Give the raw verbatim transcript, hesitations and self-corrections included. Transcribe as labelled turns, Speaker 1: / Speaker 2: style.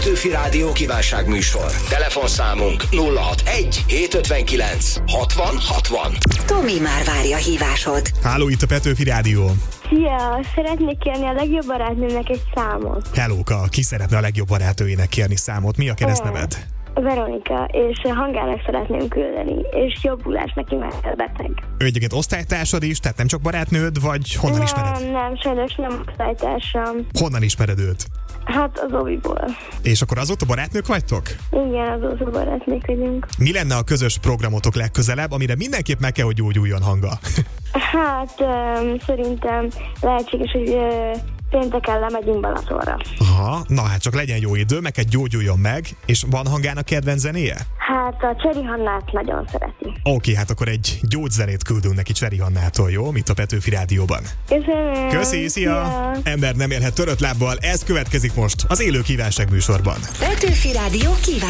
Speaker 1: Petőfi Rádió kívánságműsor. Telefonszámunk nulla hatvanegy hétszázötvenkilenc hatvan hatvan.
Speaker 2: Tomi már várja a hívásod.
Speaker 3: Háló, itt a Petőfi Rádió.
Speaker 4: Szia! Szeretnék kérni a legjobb barátnőmnek egy számot.
Speaker 3: Hellóka, ki szeretne a legjobb barátnőjének kérni számot? Mi a keresztneved?
Speaker 4: Veronika, és Hangának szeretném küldeni, és jobbulás neki, mert beteg.
Speaker 3: Ő egyébként osztálytársad is, tehát nem csak barátnőd, vagy honnan
Speaker 4: nem,
Speaker 3: ismered?
Speaker 4: Nem, nem, sajnos nem osztálytársam.
Speaker 3: Honnan ismered őt?
Speaker 4: Hát az oviból.
Speaker 3: És akkor azóta barátnők vagytok?
Speaker 4: Igen, azóta barátnők vagyunk.
Speaker 3: Mi lenne a közös programotok legközelebb, amire mindenképp meg kell, hogy gyógyuljon Hanga?
Speaker 4: Hát um, szerintem lehetséges, hogy uh, pénteken lemegyünk Balatonra.
Speaker 3: Aha, na hát csak legyen jó idő, meg kell gyógyuljon meg, és van Hangának kedvenc zenéje?
Speaker 4: Hát a Cseri Hannát nagyon szereti.
Speaker 3: Oké, hát akkor egy gyógyzenét küldünk neki Cseri Hannától, jó? Mint a Petőfi Rádióban.
Speaker 4: Köszönöm.
Speaker 3: Köszi, szia!
Speaker 4: Szia.
Speaker 3: Ember nem élhet törött lábbal, ez következik most az élő kívánság műsorban.
Speaker 2: Petőfi Rádió kíván.